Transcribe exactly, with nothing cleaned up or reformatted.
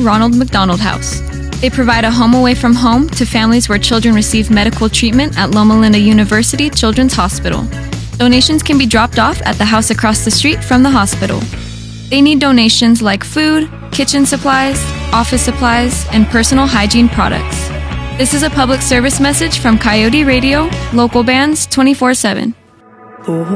Ronald McDonald House. They provide a home away from home to families where children receive medical treatment at Loma Linda University Children's Hospital. Donations can be dropped off at the house across the street from the hospital. They need donations like food, kitchen supplies, office supplies, and personal hygiene products. This is a public service message from Coyote Radio, local bands twenty-four seven.